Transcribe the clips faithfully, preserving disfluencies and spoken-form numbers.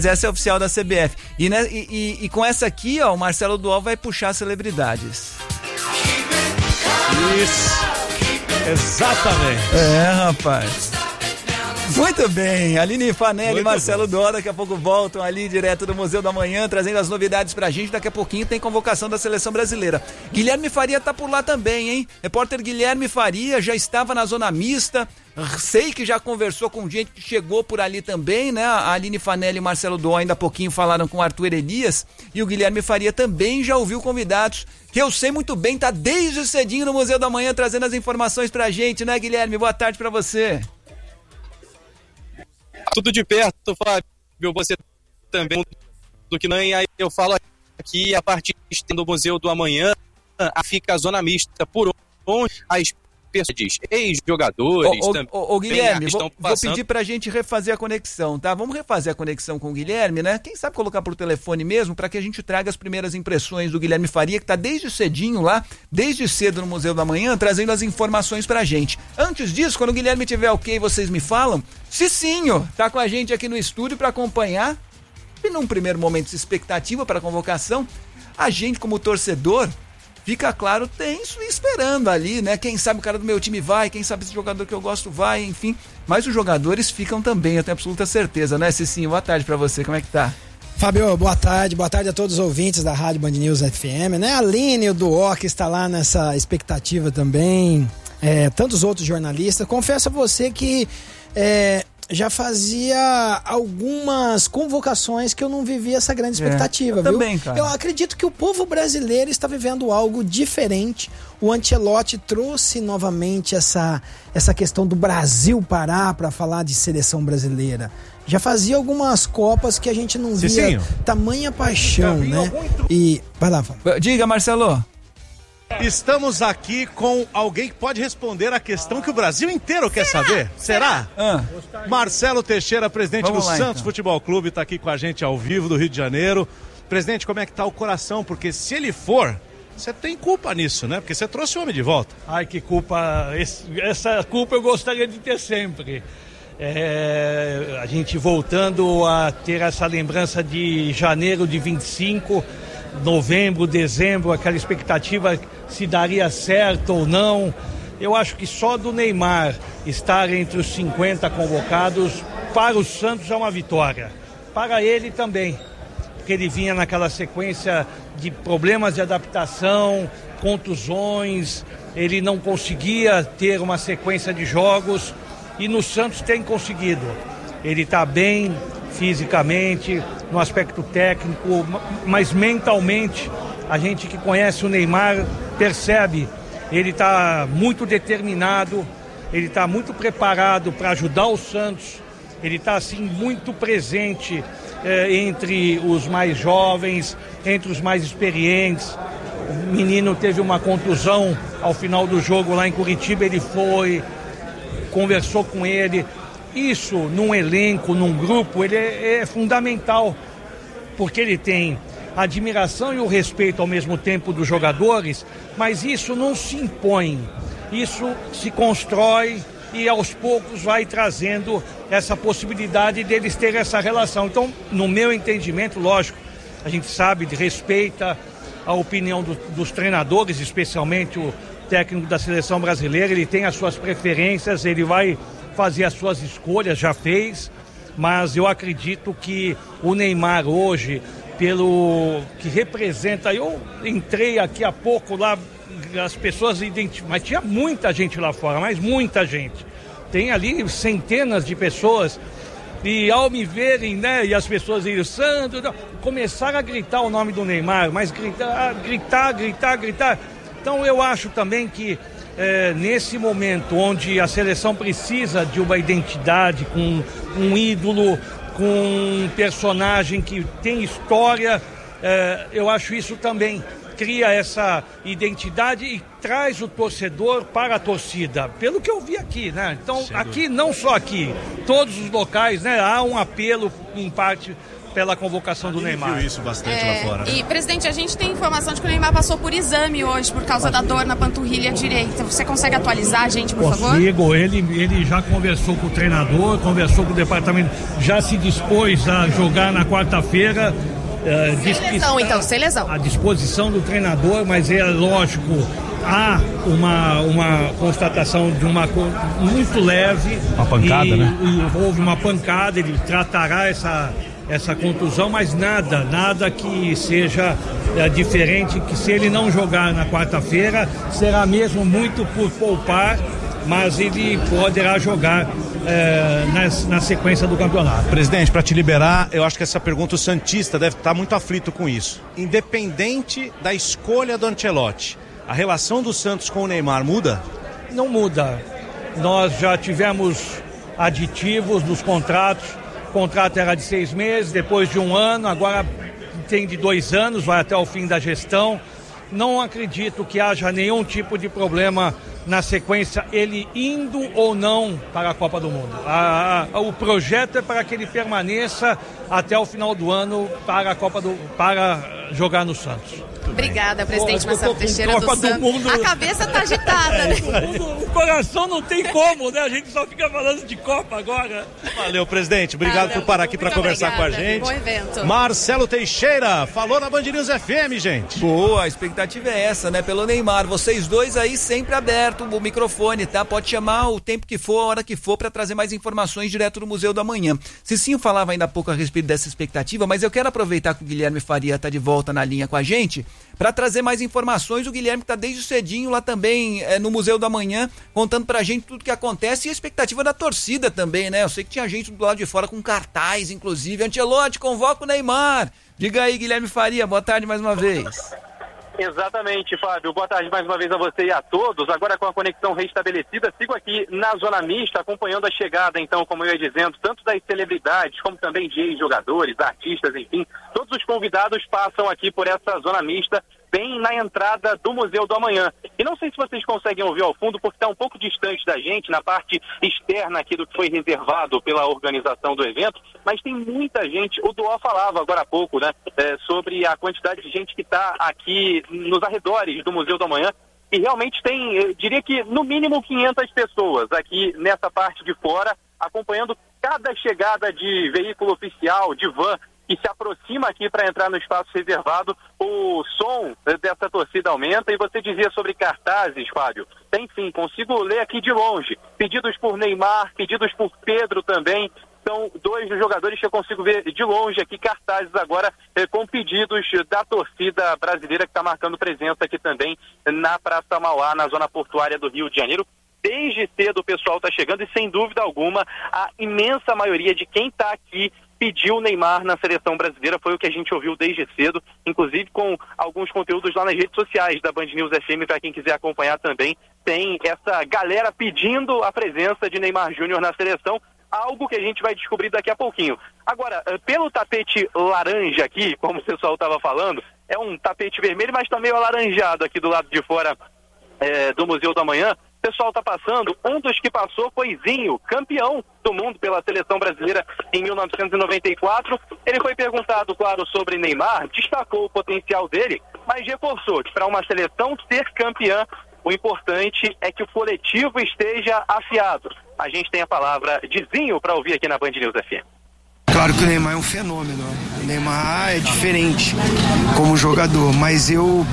essa é oficial da C B F. E, né, e, e, e com essa aqui, ó, o Marcelo Duval vai puxar celebridades. Isso. Exatamente. É, rapaz. Muito bem, Aline Fanelli e Marcelo Duval daqui a pouco voltam ali direto do Museu da Manhã, trazendo as novidades pra gente. Daqui a pouquinho tem convocação da Seleção Brasileira. Guilherme Faria tá por lá também, hein? Repórter Guilherme Faria já estava na zona mista, sei que já conversou com gente que chegou por ali também, né? A Aline Fanelli e Marcelo Duval ainda há pouquinho falaram com o Arthur Elias, e o Guilherme Faria também já ouviu convidados que eu sei muito bem, tá desde cedinho no Museu da Manhã trazendo as informações pra gente, né, Guilherme? Boa tarde pra você. Tudo de perto, Fábio, você também do que não, aí eu falo aqui a partir do Museu do Amanhã, fica a zona mista, por onde as pessoas, ex-jogadores ô, ô, também. Ô, ô Guilherme, vou, vou pedir pra gente refazer a conexão, tá? Vamos refazer a conexão com o Guilherme, né? Quem sabe colocar por telefone mesmo, pra que a gente traga as primeiras impressões do Guilherme Faria, que tá desde cedinho lá, desde cedo no Museu da Manhã, trazendo as informações pra gente. Antes disso, quando o Guilherme tiver ok, vocês me falam, Cicinho tá com a gente aqui no estúdio pra acompanhar, e num primeiro momento de expectativa para a convocação, a gente como torcedor fica, claro, tenso e esperando ali, né? Quem sabe o cara do meu time vai, quem sabe esse jogador que eu gosto vai, enfim. Mas os jogadores ficam também, eu tenho absoluta certeza, né, Cicinho? Boa tarde pra você, como é que tá? Fábio, boa tarde, boa tarde a todos os ouvintes da Rádio Band News F M, né? A Aline, o Duó, que está lá nessa expectativa também, é, tantos outros jornalistas. Confesso a você que é, já fazia algumas convocações que eu não vivia essa grande expectativa, é, eu viu? Também, cara. Eu acredito que o povo brasileiro está vivendo algo diferente. O Ancelotti trouxe novamente essa, essa questão do Brasil parar para falar de seleção brasileira. Já fazia algumas Copas que a gente não via Cicinho. Tamanha paixão, né? E vai lá, Fábio. Diga, Marcelo. Estamos aqui com alguém que pode responder a questão que o Brasil inteiro quer saber. Será? Ah. Marcelo Teixeira, presidente Vamos do lá, Santos então. Futebol Clube, está aqui com a gente ao vivo do Rio de Janeiro. Presidente, como é que tá o coração? Porque se ele for, você tem culpa nisso, né? Porque você trouxe o homem de volta. Ai, que culpa. Esse, essa culpa eu gostaria de ter sempre. É, a gente voltando a ter essa lembrança de janeiro de vinte e cinco, novembro, dezembro, aquela expectativa se daria certo ou não. Eu acho que só do Neymar estar entre os cinquenta convocados para o Santos é uma vitória. Para ele também, porque ele vinha naquela sequência de problemas de adaptação, contusões, ele não conseguia ter uma sequência de jogos e no Santos tem conseguido. Ele está bem fisicamente, no aspecto técnico, mas mentalmente a gente que conhece o Neymar percebe, ele está muito determinado, ele está muito preparado para ajudar o Santos, ele está assim muito presente eh, entre os mais jovens, entre os mais experientes. O menino teve uma contusão ao final do jogo lá em Curitiba, ele foi, conversou com ele. Isso num elenco, num grupo, ele é, é fundamental, porque ele tem a admiração e o respeito ao mesmo tempo dos jogadores, mas isso não se impõe, isso se constrói e aos poucos vai trazendo essa possibilidade deles terem essa relação. Então, no meu entendimento, lógico, a gente sabe, respeita a opinião do, dos treinadores, especialmente o técnico da seleção brasileira, ele tem as suas preferências, ele vai fazer as suas escolhas, já fez, mas eu acredito que o Neymar hoje, pelo que representa, eu entrei aqui há pouco lá, as pessoas identificam, mas tinha muita gente lá fora, mas muita gente, tem ali centenas de pessoas, e ao me verem, né, e as pessoas irem, Santo, começaram a gritar o nome do Neymar, mas gritar, gritar, gritar, gritar, então eu acho também que É, nesse momento onde a seleção precisa de uma identidade, com um ídolo, com um personagem que tem história, é, eu acho isso também, cria essa identidade e traz o torcedor para a torcida, pelo que eu vi aqui, né? Então, aqui, não só aqui, todos os locais, né? Há um apelo, em parte, pela convocação do Ele Neymar. viu isso bastante É, lá fora. Né? E, presidente, a gente tem informação de que o Neymar passou por exame hoje por causa da dor na panturrilha direita. Você consegue atualizar a gente, por favor? Consigo, ele, ele já conversou com o treinador, conversou com o departamento, já se dispôs a jogar na quarta-feira. Uh, sem lesão, então, sem lesão. À disposição do treinador, mas é lógico, há uma, uma constatação de uma muito leve. Uma pancada, e, né? E houve uma pancada, ele tratará essa, essa contusão, mas nada, nada que seja é, diferente, que se ele não jogar na quarta-feira, será mesmo muito por poupar, mas ele poderá jogar É, na, na sequência do campeonato. Presidente, para te liberar, eu acho que essa pergunta o Santista deve estar muito aflito com isso. Independente da escolha do Ancelotti, a relação do Santos com o Neymar muda? Não muda. Nós já tivemos aditivos nos contratos. O contrato era de seis meses, depois de um ano, agora tem de dois anos, vai até o fim da gestão. Não acredito que haja nenhum tipo de problema na sequência, ele indo ou não para a Copa do Mundo. A, a, o projeto é para que ele permaneça até o final do ano para a Copa do, para jogar no Santos. Obrigada, presidente Pô, Marcelo Teixeira do Santos. Mundo... A cabeça tá agitada, né? O, o coração não tem como, né? A gente só fica falando de Copa agora. Valeu, presidente. Obrigado Valeu. por parar aqui para conversar Obrigada. com a gente. Bom evento. Marcelo Teixeira, falou na Band News F M, gente. Boa, a expectativa é essa, né? Pelo Neymar. Vocês dois aí sempre aberto o microfone, tá? Pode chamar o tempo que for, a hora que for, para trazer mais informações direto do Museu do Amanhã. Cicinho falava ainda há pouco a respeito dessa expectativa, mas eu quero aproveitar que o Guilherme Faria tá de volta na linha com a gente, para trazer mais informações. O Guilherme está desde cedinho lá também é, no Museu do Amanhã, contando pra gente tudo que acontece e a expectativa da torcida também, né? Eu sei que tinha gente do lado de fora com cartaz, inclusive. Ancelotti, convoca o Neymar. Diga aí, Guilherme Faria, boa tarde mais uma vez. Exatamente, Fábio. Boa tarde mais uma vez a você e a todos. Agora com a conexão restabelecida, sigo aqui na Zona Mista, acompanhando a chegada, então, como eu ia dizendo, tanto das celebridades, como também de ex-jogadores, artistas, enfim. Todos os convidados passam aqui por essa Zona Mista, bem na entrada do Museu do Amanhã. E não sei se vocês conseguem ouvir ao fundo, porque está um pouco distante da gente, na parte externa aqui do que foi reservado pela organização do evento, mas tem muita gente. O Duó falava agora há pouco, né, é, sobre a quantidade de gente que está aqui nos arredores do Museu do Amanhã, e realmente tem, eu diria que no mínimo quinhentas pessoas aqui nessa parte de fora, acompanhando cada chegada de veículo oficial, de van, que se aproxima aqui para entrar no espaço reservado. O som dessa torcida aumenta. E você dizia sobre cartazes, Fábio. Tem sim, consigo ler aqui de longe. Pedidos por Neymar, pedidos por Pedro também. São dois dos jogadores que eu consigo ver de longe aqui, cartazes agora eh, com pedidos da torcida brasileira que está marcando presença aqui também na Praça Mauá, na zona portuária do Rio de Janeiro. Desde cedo o pessoal está chegando e, sem dúvida alguma, a imensa maioria de quem está aqui pediu o Neymar na seleção brasileira. Foi o que a gente ouviu desde cedo, inclusive com alguns conteúdos lá nas redes sociais da Band News F M, para quem quiser acompanhar também. Tem essa galera pedindo a presença de Neymar Júnior na seleção, algo que a gente vai descobrir daqui a pouquinho. Agora, pelo tapete laranja aqui, como o pessoal estava falando, é um tapete vermelho, mas está meio alaranjado aqui do lado de fora é, do Museu do Amanhã. O pessoal está passando, um dos que passou foi Zinho, campeão do mundo pela seleção brasileira em mil novecentos e noventa e quatro. Ele foi perguntado, claro, sobre Neymar, destacou o potencial dele, mas reforçou que para uma seleção ser campeã, o importante é que o coletivo esteja afiado. A gente tem a palavra de Zinho para ouvir aqui na Band News F M. Claro que o Neymar é um fenômeno. O Neymar é diferente como jogador, mas eu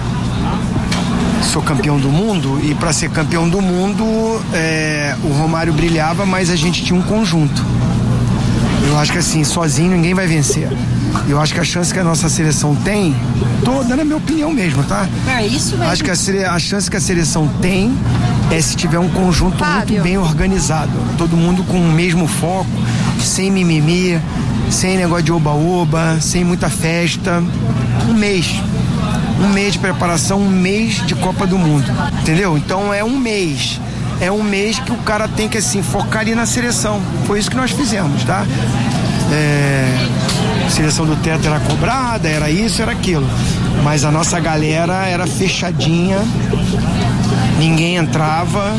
sou campeão do mundo e para ser campeão do mundo é, o Romário brilhava, mas a gente tinha um conjunto. Eu acho que assim, sozinho ninguém vai vencer. Eu acho que a chance que a nossa seleção tem, toda na minha opinião mesmo, tá? É isso mesmo. Acho que a, a chance que a seleção tem é se tiver um conjunto Fábio. muito bem organizado. Todo mundo com o mesmo foco, sem mimimi, sem negócio de oba-oba, sem muita festa. Um mês. Um mês de preparação, um mês de Copa do Mundo. Entendeu? Então é um mês. É um mês que o cara tem que, assim, focar ali na seleção. Foi isso que nós fizemos, tá? É... seleção do teto era cobrada, era isso, era aquilo. Mas a nossa galera era fechadinha, ninguém entrava,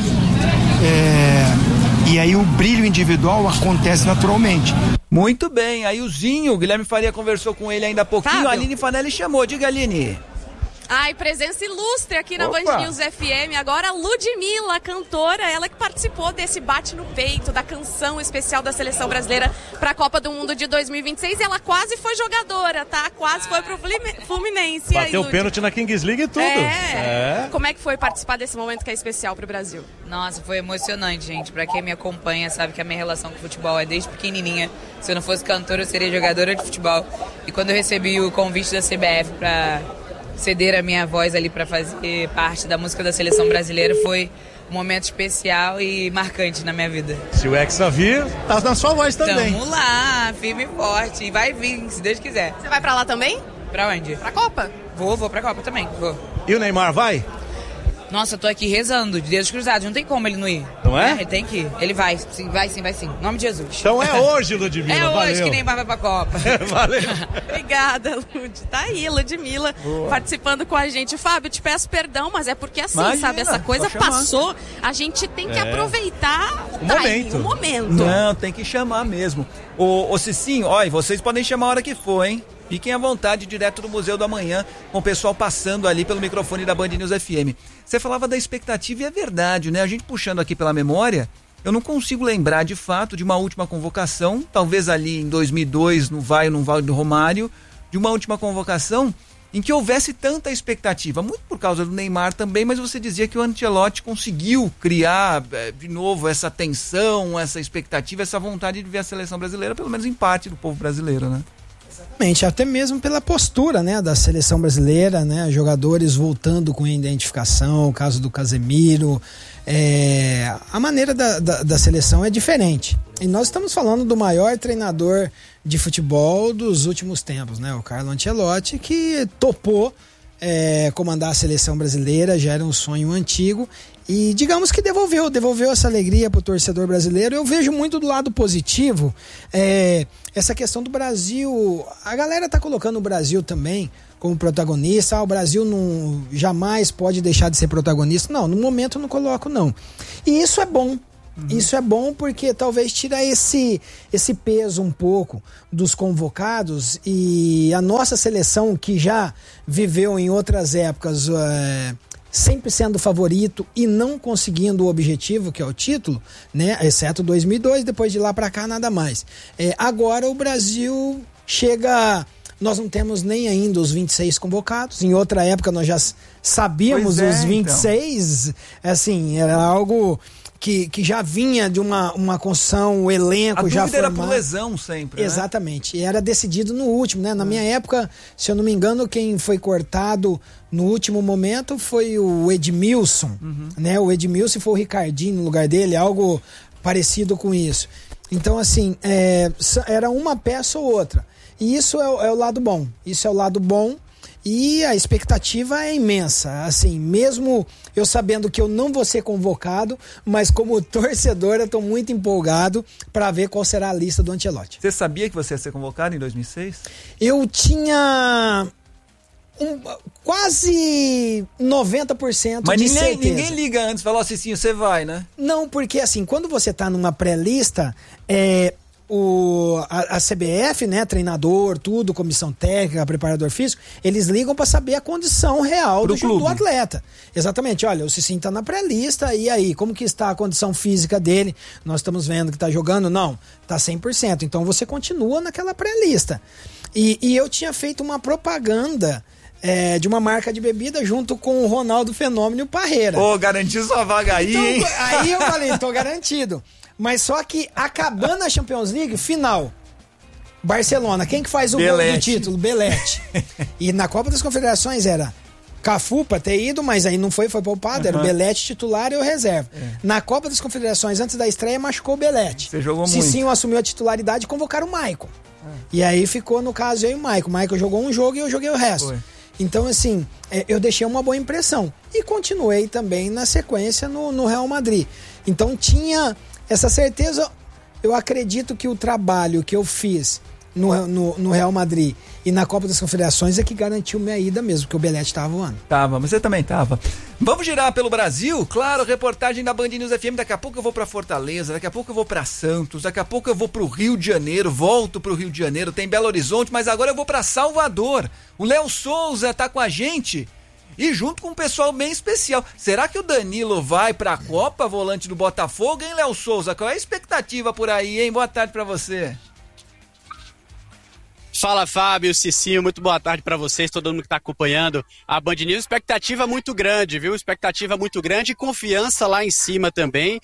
é, e aí o brilho individual acontece naturalmente. Muito bem, aí o Zinho, o Guilherme Faria conversou com ele ainda há pouquinho, Fábio. a Aline Fanelli chamou, diga Aline. Ai, presença ilustre aqui na Opa. Band News F M. Agora, Ludmilla, cantora, ela que participou desse bate no peito, da canção especial da Seleção Brasileira para a Copa do Mundo de dois mil e vinte e seis. Ela quase foi jogadora, tá? Quase foi pro Fluminense. Bateu o pênalti na Kings League e tudo. É. é. Como é que foi participar desse momento que é especial pro Brasil? Nossa, foi emocionante, gente. Pra quem me acompanha, sabe que a minha relação com o futebol é desde pequenininha. Se eu não fosse cantora, eu seria jogadora de futebol. E quando eu recebi o convite da C B F pra ceder a minha voz ali para fazer parte da música da Seleção Brasileira, foi um momento especial e marcante na minha vida. Se o Hexa vir, tá na sua voz também. Tamo lá, firme e forte. E vai vir, se Deus quiser. Você vai pra lá também? Pra onde? Pra Copa? Vou, vou pra Copa também, vou. E o Neymar vai? Nossa, eu tô aqui rezando, de dedos cruzados, não tem como ele não ir. Não é? é? Ele tem que ir. Ele vai, sim, vai sim, vai sim. Em nome de Jesus. Então é hoje, Ludmilla. É hoje valeu. que Neymar vai pra Copa. Valeu. Obrigada, Lud. Tá aí, Ludmilla, Boa. participando com a gente. Fábio, te peço perdão, mas é porque assim, Imagina, sabe, essa coisa passou, a gente tem que É. aproveitar O tá momento. Aí, o momento. Não, tem que chamar mesmo. Ô, ô Cicinho, olha, vocês podem chamar a hora que for, hein? Fiquem à vontade, direto do Museu do Amanhã, com o pessoal passando ali pelo microfone da Band News F M. Você falava da expectativa e é verdade, né? A gente puxando aqui pela memória, eu não consigo lembrar de fato de uma última convocação, talvez ali em dois mil e dois, no Vai ou no Vale do Romário, de uma última convocação em que houvesse tanta expectativa, muito por causa do Neymar também, mas você dizia que o Ancelotti conseguiu criar é, de novo essa tensão, essa expectativa, essa vontade de ver a seleção brasileira, pelo menos em parte do povo brasileiro, né? Exatamente, até mesmo pela postura, né, da seleção brasileira, né, jogadores voltando com identificação, o caso do Casemiro, é, a maneira da, da, da seleção é diferente. E nós estamos falando do maior treinador de futebol dos últimos tempos, né, o Carlo Ancelotti, que topou é, comandar a seleção brasileira, já era um sonho antigo. E digamos que devolveu, devolveu essa alegria pro torcedor brasileiro. Eu vejo muito do lado positivo é, essa questão do Brasil. A galera tá colocando o Brasil também como protagonista. Ah, o Brasil não, jamais pode deixar de ser protagonista. Não, no momento eu não coloco, não. E isso é bom. Uhum. Isso é bom porque talvez tira esse, esse peso um pouco dos convocados. E a nossa seleção, que já viveu em outras épocas... É, sempre sendo favorito e não conseguindo o objetivo, que é o título, né? Exceto dois mil e dois, depois de lá para cá nada mais. É, agora o Brasil chega... Nós não temos nem ainda os vinte e seis convocados. Em outra época nós já sabíamos é, os vinte e seis. Então. Assim, era algo... Que, que já vinha de uma, uma construção, o elenco a já formado. Era por lesão sempre, exatamente, né? E era decidido no último, né? Na hum. minha época, se eu não me engano, quem foi cortado no último momento foi o Edmilson, uhum. né? O Edmilson foi o Ricardinho no lugar dele, algo parecido com isso. Então, assim, é, era uma peça ou outra. E isso é, é o lado bom, isso é o lado bom. E a expectativa é imensa, assim, mesmo eu sabendo que eu não vou ser convocado, mas como torcedor eu estou muito empolgado para ver qual será a lista do Ancelotti. Você sabia que você ia ser convocado em dois mil e seis? Eu tinha um, quase noventa por cento mas de ninguém, certeza. ninguém liga antes, falou assim, sim, você vai, né? Não, porque assim, quando você está numa pré-lista, é... O, a, a C B F, né, treinador, tudo, comissão técnica, preparador físico, eles ligam para saber a condição real do, do atleta. Exatamente, olha, o Cicinho tá na pré-lista, e aí, como que está a condição física dele? Nós estamos vendo que tá jogando? Não, tá cem por cento, então você continua naquela pré-lista. E, e eu tinha feito uma propaganda é, de uma marca de bebida junto com o Ronaldo Fenômeno e o Parreira. Ô, oh, garantiu sua vaga aí, então, hein? Aí eu falei, tô garantido. Mas só que acabando a Champions League, final. Barcelona, quem que faz o gol do título? Belete. E na Copa das Confederações era Cafu pra ter ido, mas aí não foi, foi poupado. Uhum. Era o Belete titular e o reserva. É. Na Copa das Confederações, antes da estreia, machucou o Belete. Você jogou Cicinho muito. Cicinho assumiu a titularidade e convocaram o Maicon. Uhum. E aí ficou, no caso, eu e o Maicon. O Maicon jogou um jogo e eu joguei o resto. Foi. Então, assim, eu deixei uma boa impressão. E continuei também na sequência no, no Real Madrid. Então tinha... Essa certeza, eu acredito que o trabalho que eu fiz no, no, no Real Madrid e na Copa das Confederações é que garantiu minha ida mesmo, porque o Belletti tava voando. Tava, mas você também tava. Vamos girar pelo Brasil? Claro, reportagem da Band News F M. Daqui a pouco eu vou pra Fortaleza, daqui a pouco eu vou pra Santos, daqui a pouco eu vou pro Rio de Janeiro, volto pro Rio de Janeiro, tem Belo Horizonte, mas agora eu vou pra Salvador. O Léo Souza tá com a gente e junto com um pessoal bem especial. Será que o Danilo vai pra Copa, volante do Botafogo, hein, Léo Souza? Qual é a expectativa por aí, hein? Boa tarde pra você. Fala, Fábio, Cicinho, muito boa tarde para vocês, todo mundo que está acompanhando a Band News. Expectativa muito grande, viu? Expectativa muito grande e confiança lá em cima também.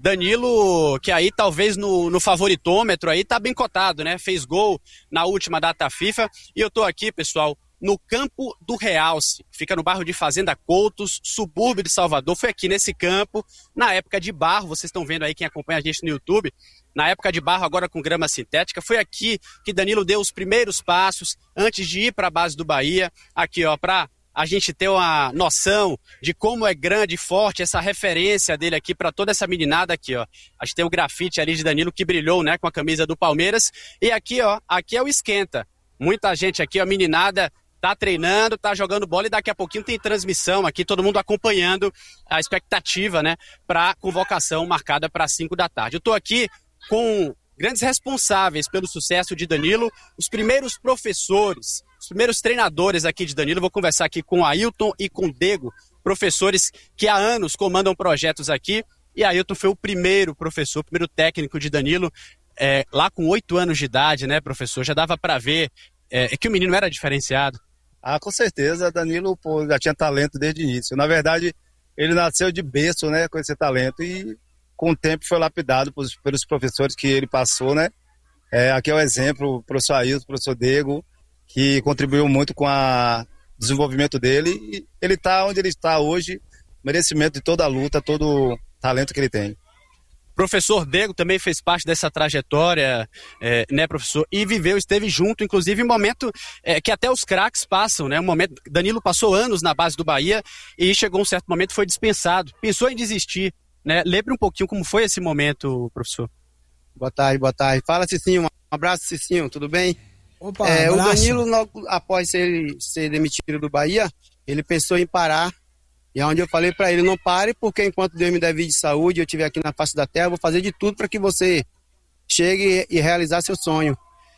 Danilo, que aí talvez no, no favoritômetro aí tá bem cotado, né? Fez gol na última data FIFA. E eu tô aqui, pessoal, no Campo do Realce, fica no bairro de Fazenda Coutos, subúrbio de Salvador. Foi aqui nesse campo, na época de barro, vocês estão vendo aí quem acompanha a gente no YouTube, na época de barro, agora com grama sintética. Foi aqui que Danilo deu os primeiros passos antes de ir para a base do Bahia, aqui ó, para a gente ter uma noção de como é grande e forte essa referência dele aqui para toda essa meninada aqui, ó. A gente tem o grafite ali de Danilo que brilhou, né, com a camisa do Palmeiras. E aqui, ó, aqui é o esquenta. Muita gente aqui, ó, meninada, tá treinando, tá jogando bola e daqui a pouquinho tem transmissão aqui, todo mundo acompanhando a expectativa, né, para convocação marcada para cinco da tarde. Eu tô aqui com grandes responsáveis pelo sucesso de Danilo, os primeiros professores, os primeiros treinadores aqui de Danilo. Vou conversar aqui com Ailton e com Dego, professores que há anos comandam projetos aqui. E Ailton foi o primeiro professor, o primeiro técnico de Danilo, é, lá com oito anos de idade, né, professor? Já dava para ver é, que o menino era diferenciado. Ah, com certeza, Danilo pô, já tinha talento desde o início. Na verdade, ele nasceu de berço, né, com esse talento e com o tempo foi lapidado pelos, pelos professores que ele passou, né? É, aqui é o exemplo, o professor Ailton, o professor Dego, que contribuiu muito com o desenvolvimento dele. E ele está onde ele está hoje, merecimento de toda a luta, todo o talento que ele tem. Professor Dego também fez parte dessa trajetória, é, né, professor? E viveu, esteve junto, inclusive, em um momento é, que até os craques passam, né? Um momento, Danilo passou anos na base do Bahia e chegou um certo momento, foi dispensado. Pensou em desistir, né? Lembre um pouquinho como foi esse momento, professor. Boa tarde, boa tarde. Fala, Cicinho. Um abraço, Cicinho. Tudo bem? Opa, é, um o Danilo, logo após ser, ser demitido do Bahia, ele pensou em parar. E é onde eu falei para ele, não pare, porque enquanto Deus me der vida de saúde, eu estiver aqui na face da terra, eu vou fazer de tudo para que você chegue e realizar seu sonho.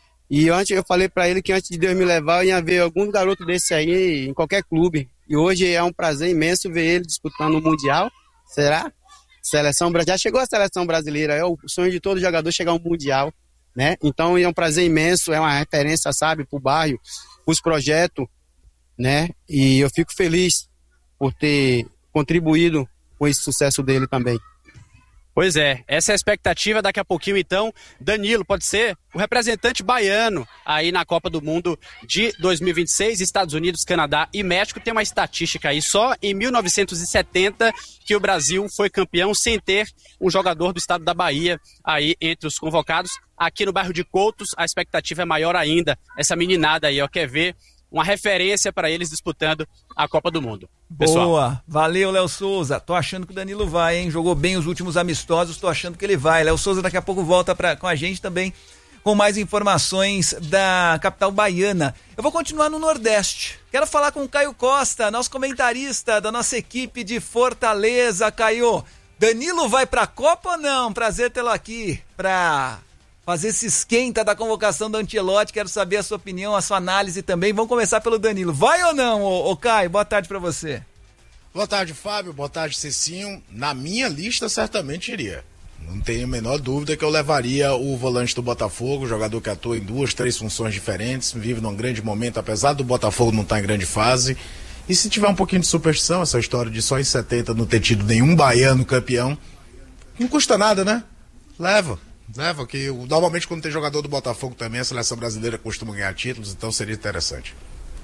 E antes eu falei para ele que antes de Deus me levar, eu ia ver algum garoto desse aí em qualquer clube. E hoje é um prazer imenso ver ele disputando o Mundial. Será? Seleção brasileira. Já chegou a seleção brasileira, é o sonho de todo jogador chegar ao Mundial, né? Então é um prazer imenso, é uma referência, sabe, pro bairro, pros projetos, né? E eu fico feliz por ter contribuído com esse sucesso dele também. Pois é, essa é a expectativa. Daqui a pouquinho, então, Danilo pode ser o representante baiano aí na Copa do Mundo de dois mil e vinte e seis, Estados Unidos, Canadá e México. Tem uma estatística aí, só em mil novecentos e setenta que o Brasil foi campeão sem ter um jogador do estado da Bahia aí entre os convocados. Aqui no bairro de Coutos, a expectativa é maior ainda. Essa meninada aí, ó, quer ver uma referência para eles disputando a Copa do Mundo. Pessoal. Boa, valeu, Léo Souza. Tô achando que o Danilo vai, hein? Jogou bem os últimos amistosos, tô achando que ele vai. Léo Souza daqui a pouco volta pra, com a gente também com mais informações da capital baiana. Eu vou continuar no Nordeste. Quero falar com o Caio Costa, nosso comentarista da nossa equipe de Fortaleza. Caio, Danilo vai pra Copa ou não? Prazer tê-lo aqui pra fazer esse esquenta da convocação do Ancelotti. Quero saber a sua opinião, a sua análise também. Vamos começar pelo Danilo. Vai ou não, ô, ô Caio? Boa tarde pra você. Boa tarde, Fábio. Boa tarde, Cicinho. Na minha lista, certamente iria. Não tenho a menor dúvida que eu levaria o volante do Botafogo, jogador que atua em duas, três funções diferentes, vive num grande momento, apesar do Botafogo não estar em grande fase. E se tiver um pouquinho de superstição, essa história de só em setenta não ter tido nenhum baiano campeão, não custa nada, né? Leva. Leva, que normalmente quando tem jogador do Botafogo também, a seleção brasileira costuma ganhar títulos, então seria interessante.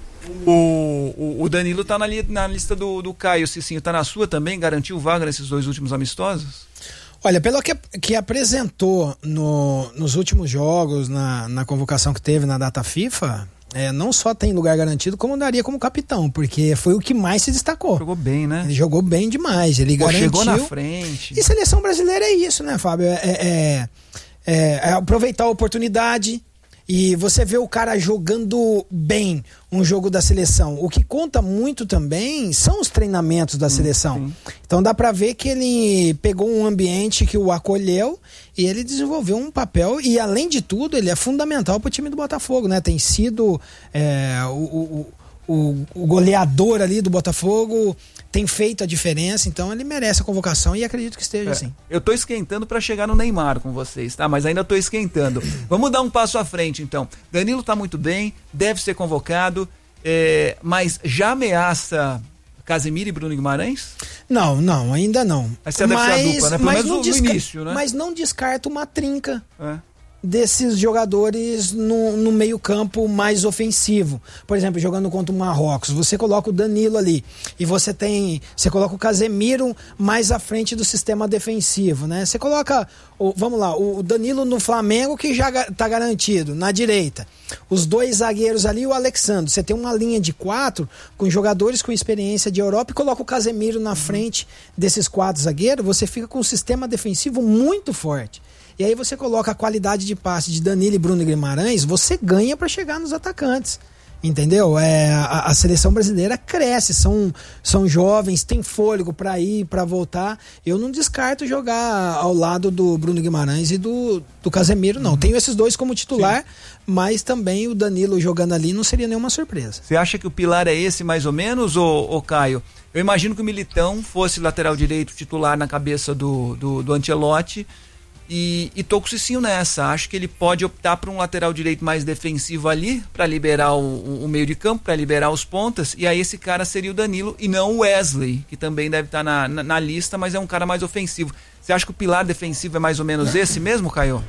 O, o, o Danilo tá na, li, na lista do, do Caio, Cicinho, tá na sua também? Garantiu vaga nesses dois últimos amistosos? Olha, pelo que, que apresentou no, nos últimos jogos, na, na convocação que teve na data FIFA, é, não só tem lugar garantido, como daria como capitão, porque foi o que mais se destacou. Jogou bem, né? Ele jogou bem demais, ele Pô, garantiu. Chegou na frente. E seleção brasileira é isso, né, Fábio? É, é, é, é aproveitar a oportunidade e você vê o cara jogando bem um jogo da seleção. O que conta muito também são os treinamentos da seleção. Sim. Então dá pra ver que ele pegou um ambiente que o acolheu e ele desenvolveu um papel, e além de tudo ele é fundamental pro time do Botafogo, né? Tem sido é, o, o, o, o goleador ali do Botafogo, tem feito a diferença, então ele merece a convocação e acredito que esteja é, assim. Eu tô esquentando para chegar no Neymar com vocês, tá? Mas ainda tô esquentando. Vamos dar um passo à frente, então. Danilo tá muito bem, deve ser convocado, é, mas já ameaça Casemiro e Bruno Guimarães? Não, não, ainda não. Mas você deve ser a dupla, né? Pelo menos no, desca- no início, né? Mas não descarta uma trinca. É. Desses jogadores no, no meio campo mais ofensivo. Por exemplo, jogando contra o Marrocos, você coloca o Danilo ali e você tem, você coloca o Casemiro mais à frente do sistema defensivo, né? Você coloca, o, vamos lá, o Danilo no Flamengo, que já tá garantido, na direita. Os dois zagueiros ali e o Alexandre. Você tem uma linha de quatro com jogadores com experiência de Europa e coloca o Casemiro na frente desses quatro zagueiros, você fica com um sistema defensivo muito forte. E aí você coloca a qualidade de passe de Danilo e Bruno Guimarães, você ganha para chegar nos atacantes. Entendeu? É, a, a seleção brasileira cresce, são, são jovens, tem fôlego para ir, para voltar. Eu não descarto jogar ao lado do Bruno Guimarães e do, do Casemiro, não. Uhum. Tenho esses dois como titular, sim, mas também o Danilo jogando ali não seria nenhuma surpresa. Você acha que o pilar é esse mais ou menos, ô, ô Caio? Eu imagino que o Militão fosse lateral direito titular na cabeça do, do, do Ancelotti. E, e tô com o Cicinho nessa, acho que ele pode optar por um lateral direito mais defensivo ali, para liberar o, o, o meio de campo, para liberar os pontas, e aí esse cara seria o Danilo e não o Wesley, que também deve estar na, na, na lista, mas é um cara mais ofensivo. Você acha que o pilar defensivo é mais ou menos esse mesmo, Caio?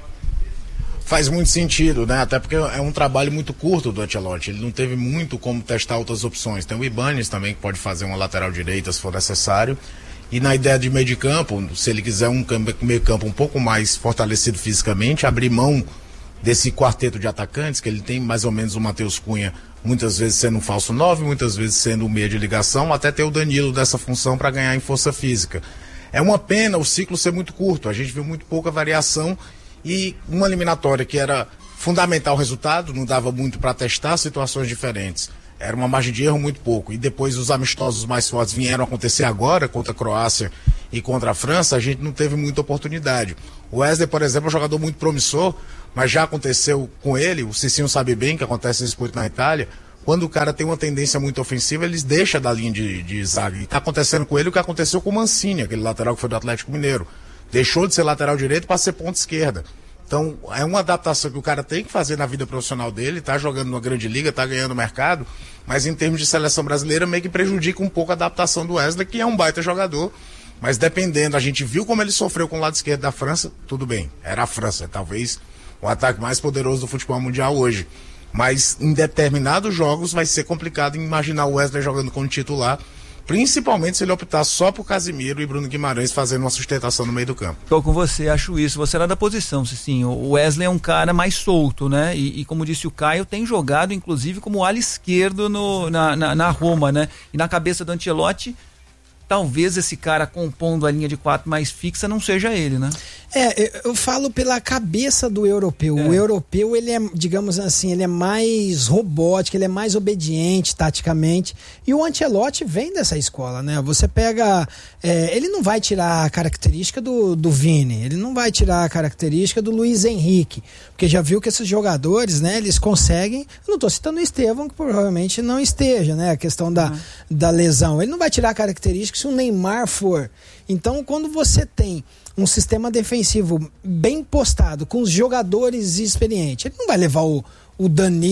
Faz muito sentido, né? Até porque é um trabalho muito curto do Ancelotti, ele não teve muito como testar outras opções. Tem o Ibanez também, que pode fazer uma lateral direita se for necessário. E na ideia de meio de campo, se ele quiser um meio campo um pouco mais fortalecido fisicamente, abrir mão desse quarteto de atacantes, que ele tem mais ou menos o Matheus Cunha, muitas vezes sendo um falso nove, muitas vezes sendo um meia de ligação, até ter o Danilo dessa função para ganhar em força física. É uma pena o ciclo ser muito curto, a gente viu muito pouca variação e uma eliminatória que era fundamental o resultado, não dava muito para testar situações diferentes. Era uma margem de erro muito pouco. E depois os amistosos mais fortes vieram acontecer agora, contra a Croácia e contra a França, a gente não teve muita oportunidade. O Wesley, por exemplo, é um jogador muito promissor, mas já aconteceu com ele, o Cicinho sabe bem que acontece isso muito na Itália, quando o cara tem uma tendência muito ofensiva, eles deixam da linha de, de zaga. E está acontecendo com ele o que aconteceu com o Mancini, aquele lateral que foi do Atlético Mineiro. Deixou de ser lateral direito para ser ponta esquerda. Então, é uma adaptação que o cara tem que fazer na vida profissional dele, tá jogando numa grande liga, tá ganhando mercado, mas em termos de seleção brasileira meio que prejudica um pouco a adaptação do Wesley, que é um baita jogador, mas dependendo, a gente viu como ele sofreu com o lado esquerdo da França, tudo bem, era a França, talvez o ataque mais poderoso do futebol mundial hoje, mas em determinados jogos vai ser complicado imaginar o Wesley jogando como titular, principalmente se ele optar só por Casemiro e Bruno Guimarães fazendo uma sustentação no meio do campo. Tô com você, acho isso. Você era da posição, Cicinho. O Wesley é um cara mais solto, né? E, e como disse o Caio, tem jogado inclusive como ala esquerdo no, na, na, na Roma, né? E na cabeça do Ancelotti, talvez esse cara compondo a linha de quatro mais fixa não seja ele, né? É, eu falo pela cabeça do europeu. É. O europeu, ele é, digamos assim, ele é mais robótico, ele é mais obediente taticamente. E o Ancelotti vem dessa escola, né? Você pega... É, ele não vai tirar a característica do, do Vini, ele não vai tirar a característica do Luiz Henrique, porque já viu que esses jogadores, né, eles conseguem... Eu não tô citando o Estevão, que provavelmente não esteja, né? A questão da, uhum. da lesão. Ele não vai tirar a característica se o Neymar for. Então, quando você tem um sistema defensivo bem postado, com os jogadores experientes, ele não vai levar o, o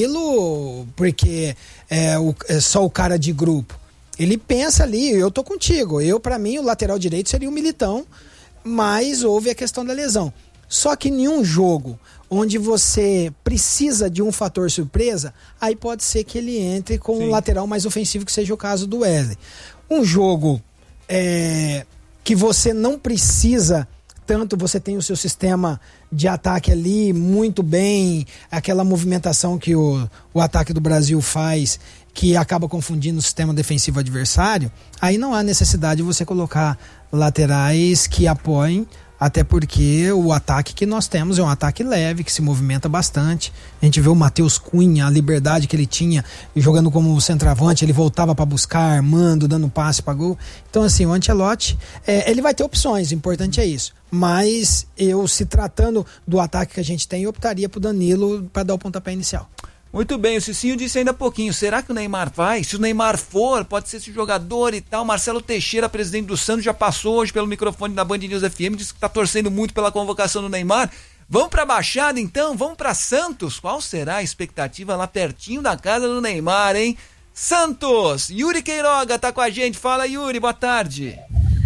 Danilo porque é, o, é só o cara de grupo. Ele pensa ali, eu tô contigo, eu para mim o lateral direito seria o Militão, mas houve a questão da lesão. Só que em um jogo onde você precisa de um fator surpresa, aí pode ser que ele entre com Sim. um lateral mais ofensivo, que seja o caso do Wesley. Um jogo é, que você não precisa tanto, você tem o seu sistema de ataque ali muito bem, aquela movimentação que o, o ataque do Brasil faz, que acaba confundindo o sistema defensivo adversário, aí não há necessidade de você colocar laterais que apoiem Até porque o ataque que nós temos é um ataque leve, que se movimenta bastante. A gente vê o Matheus Cunha, a liberdade que ele tinha, jogando como centroavante, ele voltava para buscar, armando, dando passe para gol. Então, assim, o Ancelotti, é, ele vai ter opções, o importante é isso. Mas eu, se tratando do ataque que a gente tem, eu optaria pro Danilo para dar o pontapé inicial. Muito bem, o Cicinho disse ainda há pouquinho, será que o Neymar vai? Se o Neymar for, pode ser esse jogador e tal. Marcelo Teixeira, presidente do Santos, já passou hoje pelo microfone da Band News F M, disse que tá torcendo muito pela convocação do Neymar. Vamos pra Baixada então? Vamos pra Santos? Qual será a expectativa lá pertinho da casa do Neymar, hein? Santos! Yuri Queiroga tá com a gente, fala Yuri, boa tarde.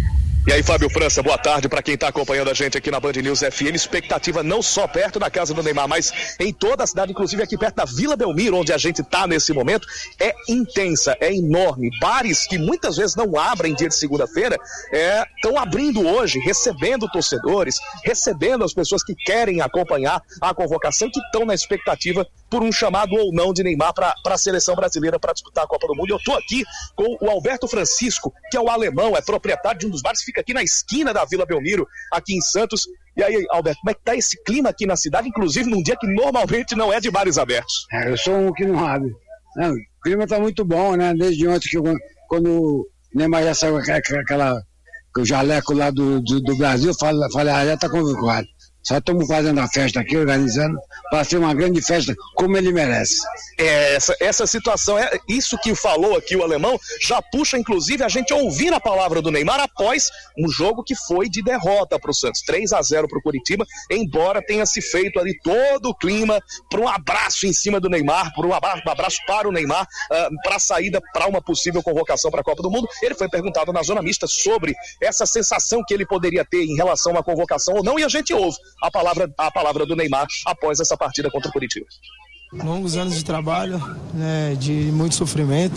E aí, Fábio França, boa tarde para quem está acompanhando a gente aqui na Band News F M. Expectativa não só perto da casa do Neymar, mas em toda a cidade, inclusive aqui perto da Vila Belmiro, onde a gente está nesse momento, é intensa, é enorme. Bares que muitas vezes não abrem dia de segunda-feira, estão é, abrindo hoje, recebendo torcedores, recebendo as pessoas que querem acompanhar a convocação, que estão na expectativa por um chamado ou não de Neymar para a seleção brasileira para disputar a Copa do Mundo. Eu estou aqui com o Alberto Francisco, que é o alemão, é proprietário de um dos bares, fica aqui na esquina da Vila Belmiro, aqui em Santos. E aí, Alberto, como é que tá esse clima aqui na cidade, inclusive num dia que normalmente não é de bares abertos? É, eu sou um que não abre. Não, o clima tá muito bom, né? Desde ontem, que eu, quando o Neymar já saiu com aquela, com o jaleco lá do, do, do Brasil, eu falei, falei, ah, já tá convocado. Só estamos fazendo a festa aqui, organizando, para ser uma grande festa, como ele merece. É, essa, essa situação, é isso que falou aqui o alemão, já puxa inclusive a gente ouvir a palavra do Neymar após um jogo que foi de derrota para o Santos, três a zero para o Curitiba, embora tenha se feito ali todo o clima para um abraço em cima do Neymar, para um abraço para o Neymar, uh, para a saída para uma possível convocação para a Copa do Mundo. Ele foi perguntado na zona mista sobre essa sensação que ele poderia ter em relação à convocação ou não, e a gente ouve a palavra, a palavra do Neymar após essa partida contra o Curitiba. Longos anos de trabalho, né, de muito sofrimento,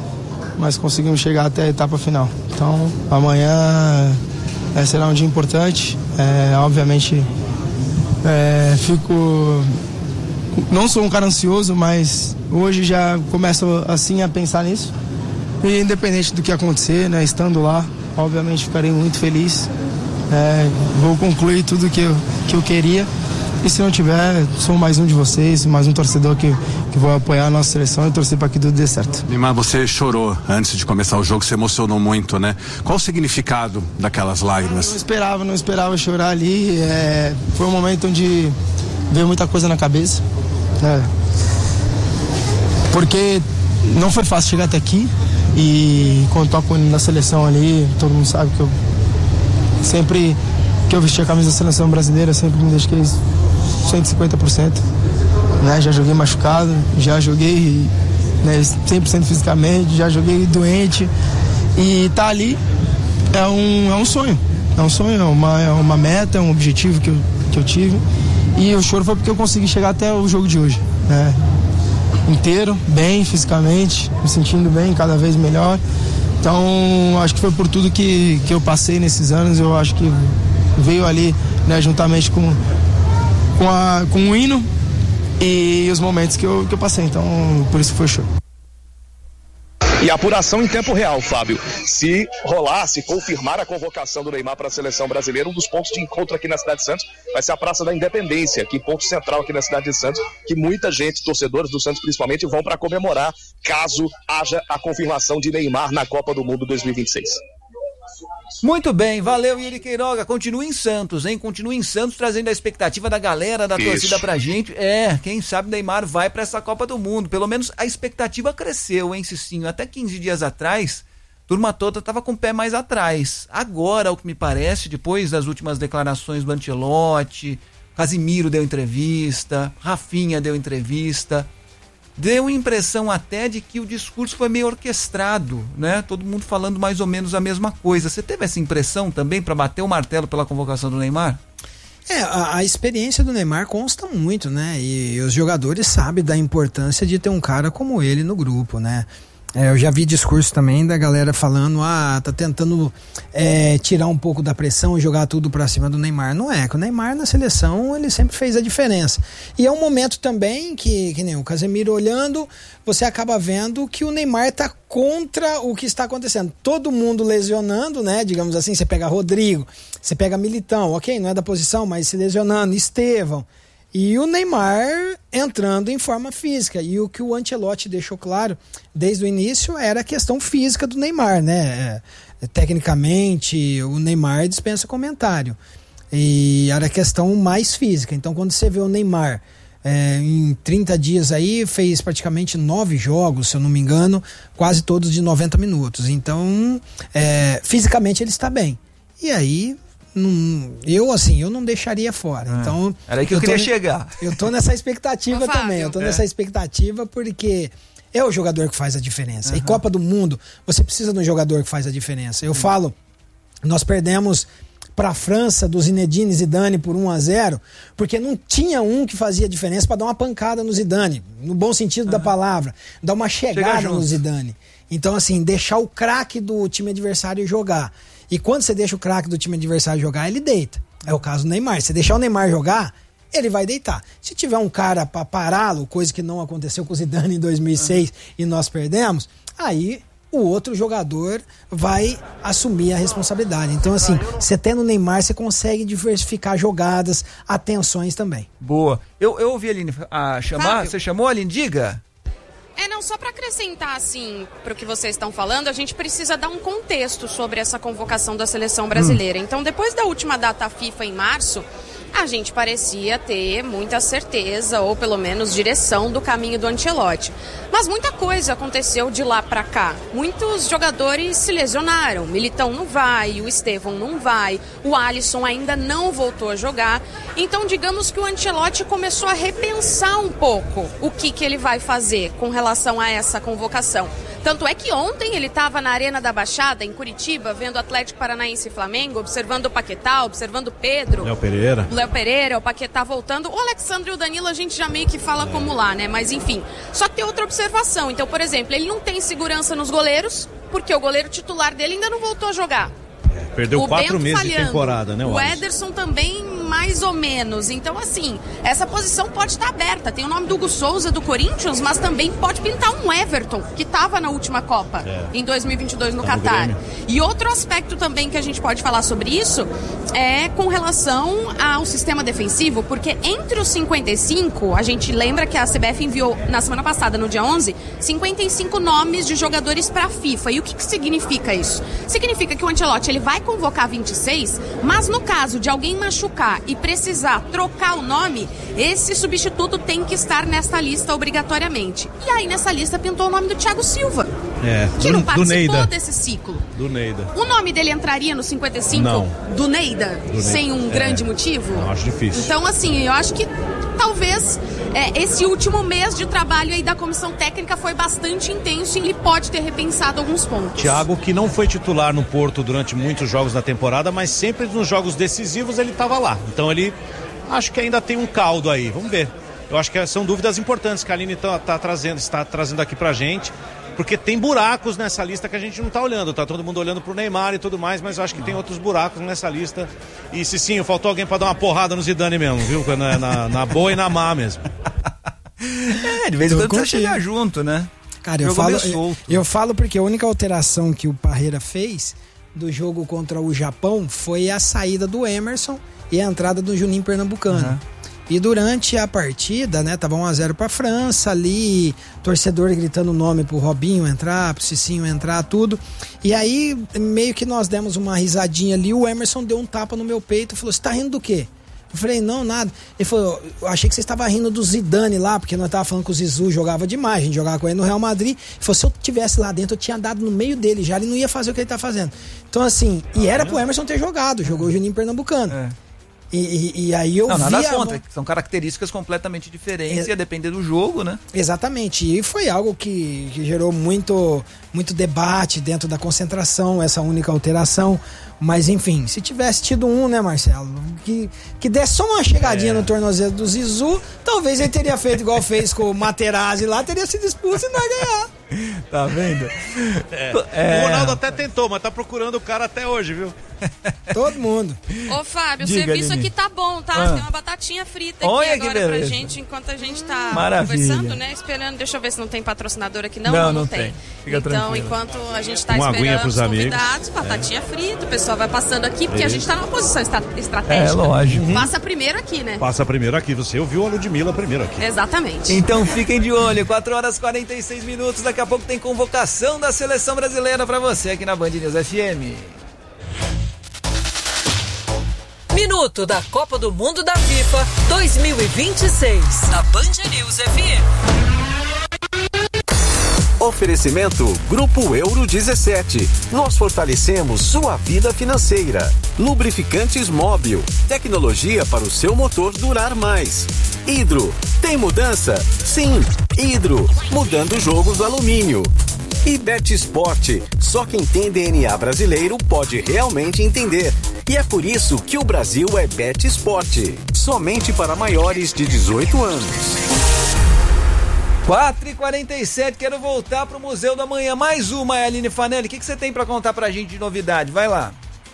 mas conseguimos chegar até a etapa final. Então, amanhã é, será um dia importante. É, obviamente, é, fico... Não sou um cara ansioso, mas hoje já começo assim a pensar nisso. E independente do que acontecer, né, estando lá, obviamente ficarei muito feliz. É, vou concluir tudo que eu, que eu queria. E se não tiver, sou mais um de vocês, mais um torcedor que, que vou apoiar a nossa seleção e torcer para que tudo dê certo. Neymar, você chorou antes de começar o jogo, se emocionou muito, né? Qual o significado daquelas lágrimas? Não esperava, não esperava chorar ali. É, foi um momento onde veio muita coisa na cabeça. Né? Porque não foi fácil chegar até aqui. E quando toco na seleção ali, todo mundo sabe que eu sempre que eu vesti a camisa da seleção brasileira, sempre me dediquei cento e cinquenta por cento, né? Já joguei machucado, já joguei, né, cem por cento fisicamente, já joguei doente, e tá ali é um, é um sonho, é um sonho, é uma, é uma meta, é um objetivo que eu, que eu tive, e o choro foi porque eu consegui chegar até o jogo de hoje, né? Inteiro, bem fisicamente, me sentindo bem, cada vez melhor. Então, acho que foi por tudo que, que eu passei nesses anos, eu acho que veio ali, né, juntamente com, com, a, com o hino e os momentos que eu, que eu passei, então por isso foi show. E apuração em tempo real, Fábio. Se rolar, se confirmar a convocação do Neymar para a seleção brasileira, um dos pontos de encontro aqui na cidade de Santos vai ser a Praça da Independência, aqui ponto central aqui na cidade de Santos, que muita gente, torcedores do Santos principalmente, vão para comemorar caso haja a confirmação de Neymar na Copa do Mundo dois mil e vinte e seis. Muito bem, valeu Yuri Queiroga, continue em Santos, hein? Continue em Santos trazendo a expectativa da galera, da Isso. torcida pra gente. É, quem sabe Neymar vai pra essa Copa do Mundo, pelo menos a expectativa cresceu, hein, Cicinho? Até quinze dias atrás, a turma toda tava com o pé mais atrás. Agora, o que me parece, depois das últimas declarações do Ancelotti, Casimiro deu entrevista, Rafinha deu entrevista, deu impressão até de que o discurso foi meio orquestrado, né? Todo mundo falando mais ou menos a mesma coisa. Você teve essa impressão também para bater o martelo pela convocação do Neymar? É, a, a experiência do Neymar consta muito, né? E, e os jogadores sabem da importância de ter um cara como ele no grupo, né? É, eu já vi discurso também da galera falando, ah, tá tentando é, tirar um pouco da pressão e jogar tudo pra cima do Neymar. Não é, que o Neymar na seleção, ele sempre fez a diferença. E é um momento também que, que nem o Casemiro olhando, você acaba vendo que o Neymar tá contra o que está acontecendo. Todo mundo lesionando, né, digamos assim, você pega Rodrigo, você pega Militão, ok, não é da posição, mas se lesionando, Estevão. E o Neymar entrando em forma física. E o que o Ancelotti deixou claro desde o início era a questão física do Neymar, né? É, tecnicamente, o Neymar dispensa comentário. E era a questão mais física. Então, quando você vê o Neymar é, em trinta dias aí, fez praticamente nove jogos, se eu não me engano, quase todos de noventa minutos. Então, é, fisicamente ele está bem. E aí... Não, eu assim, eu não deixaria fora. É. Então, era aí que eu, eu queria tô, chegar. Eu tô nessa expectativa também. Eu tô é. nessa expectativa porque é o jogador que faz a diferença. Uhum. E Copa do Mundo, você precisa de um jogador que faz a diferença. Eu uhum. falo, nós perdemos pra França do Zinedine Zidane por um a zero, porque não tinha um que fazia diferença para dar uma pancada no Zidane, no bom sentido uhum. da palavra, dar uma chegada no Zidane. Então assim, deixar o craque do time adversário jogar. E quando você deixa o craque do time adversário jogar, ele deita. É o caso do Neymar. Se deixar o Neymar jogar, ele vai deitar. Se tiver um cara para pará-lo, coisa que não aconteceu com o Zidane em dois mil e seis uhum. e nós perdemos, aí o outro jogador vai assumir a responsabilidade. Então, assim, você tendo o Neymar, você consegue diversificar jogadas, atenções também. Boa. Eu, eu ouvi a Aline a chamar. Fábio. Você chamou, Aline? Diga. É, não, só para acrescentar, assim, para o que vocês estão falando, a gente precisa dar um contexto sobre essa convocação da seleção brasileira. Hum. Então, depois da última data FIFA em março, a gente parecia ter muita certeza, ou pelo menos direção do caminho do Ancelotti. Mas muita coisa aconteceu de lá para cá. Muitos jogadores se lesionaram. Militão não vai, o Estevão não vai, o Alisson ainda não voltou a jogar. Então, digamos que o Ancelotti começou a repensar um pouco o que, que ele vai fazer com relação a essa convocação. Tanto é que ontem ele estava na Arena da Baixada, em Curitiba, vendo Atlético Paranaense e Flamengo, observando o Paquetá, observando o Pedro. Léo Pereira. O Léo Pereira, o Paquetá voltando. O Alexandre e o Danilo a gente já meio que fala é. como lá, né? Mas enfim. Só que tem outra observação. Então, por exemplo, ele não tem segurança nos goleiros, porque o goleiro titular dele ainda não voltou a jogar. É, perdeu o quatro Bento meses falhando, de temporada, né? O, o Ederson também, mais ou menos. Então, assim, essa posição pode estar aberta. Tem o nome do Hugo Souza, do Corinthians, mas também pode pintar um Everton, que estava na última Copa, é. em dois mil e vinte e dois no tá Catar. No e outro aspecto também que a gente pode falar sobre isso é com relação ao sistema defensivo, porque entre os cinquenta e cinco, a gente lembra que a C B F enviou, na semana passada, no dia onze, cinquenta e cinco nomes de jogadores para a FIFA. E o que, que significa isso? Significa que o Ancelotti ele vai convocar vinte e seis, mas no caso de alguém machucar e precisar trocar o nome, esse substituto tem que estar nessa lista obrigatoriamente. E aí nessa lista pintou o nome do Thiago Silva, é, que do, não participou do desse ciclo. Do Neida. O nome dele entraria no cinquenta e cinco não. do Neida, do sem Neida. um é. grande motivo? Não, acho difícil. Então assim, eu acho que talvez é, esse último mês de trabalho aí da comissão técnica foi bastante intenso e ele pode ter repensado alguns pontos. Thiago, que não foi titular no Porto durante muitos jogos da temporada, mas sempre nos jogos decisivos ele estava lá. Então ele, acho que ainda tem um caldo aí, vamos ver. Eu acho que são dúvidas importantes que a Aline tá, tá trazendo, está trazendo aqui pra gente, porque tem buracos nessa lista que a gente não tá olhando, tá todo mundo olhando pro Neymar e tudo mais, mas eu acho que tem outros buracos nessa lista. E se sim, faltou alguém pra dar uma porrada no Zidane mesmo, viu? Na, na, na boa e na má mesmo. É, de vez em quando precisa chegar junto, né? Cara, eu falo, eu, eu falo porque a única alteração que o Parreira fez do jogo contra o Japão foi a saída do Emerson e a entrada do Juninho Pernambucano. Uhum. E durante a partida, né, tava um a zero pra França ali, torcedor gritando o nome pro Robinho entrar, pro Cicinho entrar, tudo. E aí, meio que nós demos uma risadinha ali, o Emerson deu um tapa no meu peito e falou, você tá rindo do quê? Eu falei, não, nada. Ele falou, eu achei que você estava rindo do Zidane lá, porque nós tava falando que o Zizou jogava demais, a gente jogava com ele no Real Madrid. Ele falou, se eu tivesse lá dentro, eu tinha dado no meio dele já, ele não ia fazer o que ele tá fazendo. Então assim, e era pro Emerson ter jogado, jogou o Juninho Pernambucano. É. E, e, e aí eu não, nada via... contra, são características completamente diferentes, é... ia depender do jogo, né? Exatamente, e foi algo que, que gerou muito, muito debate dentro da concentração, essa única alteração, mas enfim, se tivesse tido um, né, Marcelo, que, que desse só uma chegadinha é. no tornozelo do Zizou, talvez ele teria feito igual fez com o Materazzi lá, teria sido expulso e não ia ganhar. Tá vendo? É. É. O Ronaldo até tentou, mas tá procurando o cara até hoje, viu? Todo mundo. Ô, Fábio, Diga, o serviço Aline. aqui tá bom, tá? Ah. Tem uma batatinha frita aqui Olha que agora pra beleza. gente, enquanto a gente tá Maravilha. conversando, né? Esperando. Deixa eu ver se não tem patrocinador aqui. Não, Não, não, não tem. tem. Fica então, tranquilo. enquanto a gente tá Uma aguinha esperando pros os amigos. convidados, batatinha frita, o pessoal vai passando aqui, porque a Isso. gente tá numa posição estra- estratégica. É, lógico. Passa primeiro aqui, né? Passa primeiro aqui, você ouviu a Ludmilla primeiro aqui. Exatamente. Então fiquem de olho, quatro horas e quarenta e seis minutos, daqui a pouco tem convocação da seleção brasileira pra você aqui na Band News F M. Minuto da Copa do Mundo da FIFA dois mil e vinte e seis, na Band News F M. Oferecimento Grupo Euro dezessete. Nós fortalecemos sua vida financeira. Lubrificantes Móbil. Tecnologia para o seu motor durar mais. Hidro. Tem mudança? Sim. Hidro. Mudando o jogo do alumínio. E Betsport. Só quem tem D N A brasileiro pode realmente entender. E é por isso que o Brasil é Betsport. Somente para maiores de dezoito anos. quatro e quarenta e sete, quero voltar pro Museu da Manhã. Mais uma, Aline Fanelli. O que, que você tem pra contar pra gente de novidade? Vai lá.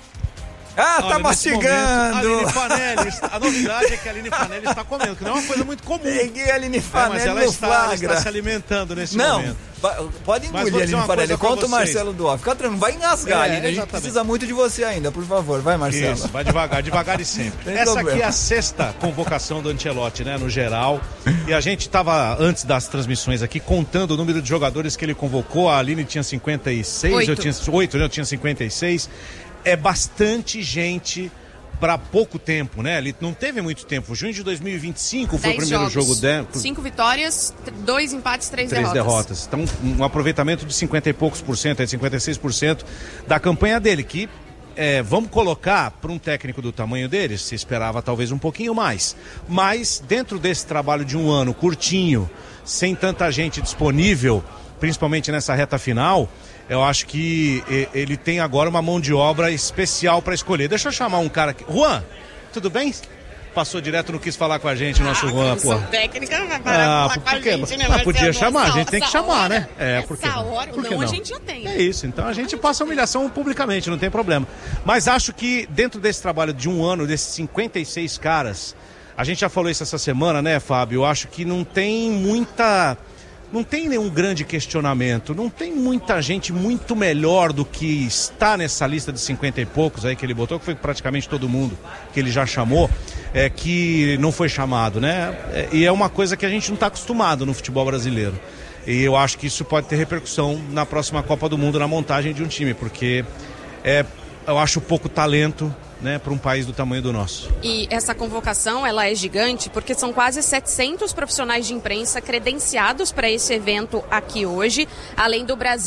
Ah, Olha, tá nesse mastigando. momento, a Aline Fanelli, a novidade é que a Aline Fanelli está comendo, que não é uma coisa muito comum. Peguei a Aline É, Fanelli mas ela no está, ela flagra. está se alimentando nesse Não, momento. va- pode Mas engolir, vou dizer Aline uma Fanelli. coisa pra Conta o vocês. Marcelo do off. Fica tranquilo, não vai engasgar, É, Aline. A gente exatamente. precisa muito de você ainda, por favor. Vai, Marcelo. Isso, vai devagar, devagar e sempre. Tem Essa problema. aqui é a sexta convocação do Ancelotti, né, no geral. E a gente estava, antes das transmissões aqui, contando o número de jogadores que ele convocou. A Aline tinha cinquenta e seis, Oito. eu tinha oito, né, eu tinha cinquenta e seis. É bastante gente para pouco tempo, né? Ele não teve muito tempo. Junho de dois mil e vinte e cinco foi o Dez primeiro jogos, jogo dele. Cinco vitórias, t- dois empates, três, Três derrotas. derrotas. Então, um aproveitamento de cinquenta e poucos por cento, é de cinquenta e seis por cento da campanha dele, que é, vamos colocar para um técnico do tamanho dele, se esperava talvez um pouquinho mais. Mas, dentro desse trabalho de um ano curtinho, sem tanta gente disponível, principalmente nessa reta final, eu acho que e- ele tem agora uma mão de obra especial para escolher. Deixa eu chamar um cara aqui. Juan, tudo bem? Passou direto, não quis falar com a gente, o nosso Juan, pô. Técnica, vai Ah, falar por com a quê? gente, né, Ah, podia Marcelo? chamar, a Essa- gente tem que essa chamar, hora, né? É, por que essa não? hora, Por que não, a não? gente já tem. É isso, então a gente passa a humilhação publicamente, não tem problema. Mas acho que dentro desse trabalho de um ano, desses cinquenta e seis caras, a gente já falou isso essa semana, né, Fábio? Eu acho que não tem muita... Não tem nenhum grande questionamento, não tem muita gente muito melhor do que está nessa lista de cinquenta e poucos aí que ele botou, que foi praticamente todo mundo que ele já chamou, é, que não foi chamado, né? É, e é uma coisa que a gente não está acostumado no futebol brasileiro. E eu acho que isso pode ter repercussão na próxima Copa do Mundo, na montagem de um time, porque é, eu acho pouco talento, né, para um país do tamanho do nosso. E essa convocação, ela é gigante porque são quase setecentos profissionais de imprensa credenciados para esse evento aqui hoje, além do Brasil.